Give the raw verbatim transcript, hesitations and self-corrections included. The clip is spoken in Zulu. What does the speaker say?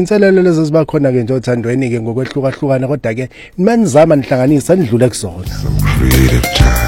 inselelo lezi ziba khona ke nje othandweni ke ngokwehlukahlukana kodwa ke manizama nihlanganisa nidlule kuzona.